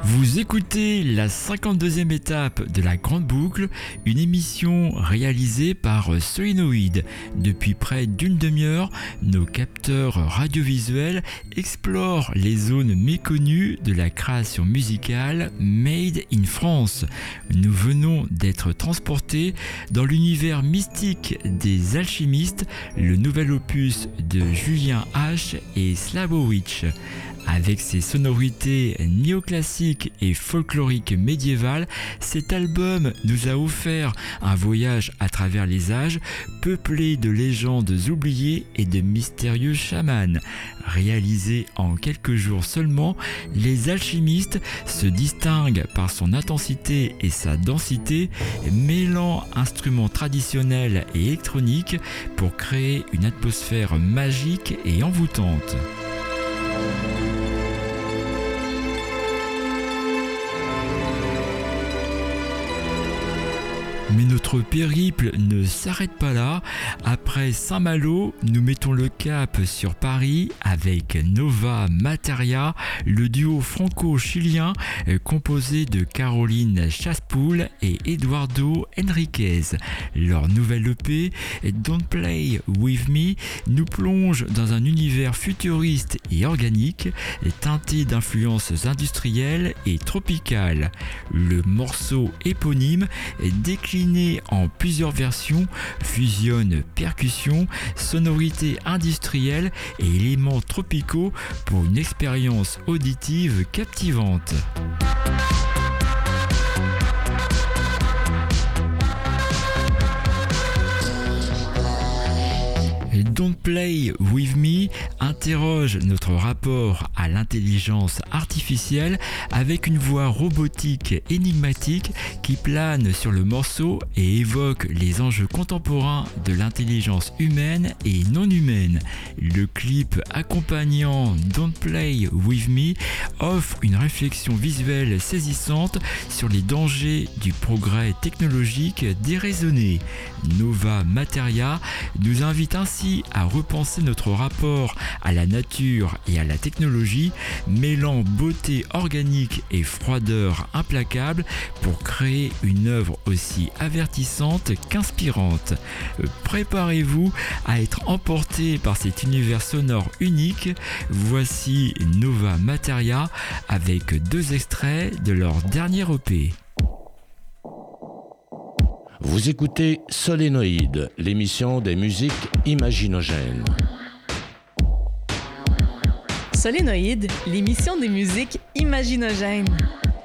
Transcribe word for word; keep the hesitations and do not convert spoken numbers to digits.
Vous écoutez la cinquante-deuxième étape de la Grande Boucle, une émission réalisée par Solenoid. Depuis près d'une demi-heure, nos capteurs radiovisuels explorent les zones méconnues de la création musicale Made in France. Nous venons d'être transportés dans l'univers mystique des Alchimistes, le nouvel opus de Julien H et Slavovic. Avec ses sonorités néoclassiques et folkloriques médiévales, cet album nous a offert un voyage à travers les âges, peuplé de légendes oubliées et de mystérieux chamans. Réalisé en quelques jours seulement, Les Alchimistes se distinguent par son intensité et sa densité, mêlant instruments traditionnels et électroniques pour créer une atmosphère magique et envoûtante. Mais notre périple ne s'arrête pas là. Après Saint-Malo, nous mettons le cap sur Paris avec Nova Materia, le duo franco-chilien composé de Caroline Chaspoul et Eduardo Enriquez. Leur nouvelle E P, Don't Play With Me, nous plonge dans un univers futuriste et organique, teinté d'influences industrielles et tropicales. Le morceau éponyme décliné en plusieurs versions, fusionne percussions, sonorités industrielles et éléments tropicaux pour une expérience auditive captivante. Don't Play With Me interroge notre rapport à l'intelligence artificielle avec une voix robotique énigmatique qui plane sur le morceau et évoque les enjeux contemporains de l'intelligence humaine et non humaine. Le clip accompagnant Don't Play With Me offre une réflexion visuelle saisissante sur les dangers du progrès technologique déraisonné. Nova Materia nous invite ainsi à repenser notre rapport à la nature et à la technologie, mêlant beauté organique et froideur implacable pour créer une œuvre aussi avertissante qu'inspirante. Préparez-vous à être emporté par cet univers sonore unique. Voici Nova Materia avec deux extraits de leur dernier E P. Vous écoutez Solenoid, l'émission des musiques imaginogènes. Solenoid, l'émission des musiques imaginogènes.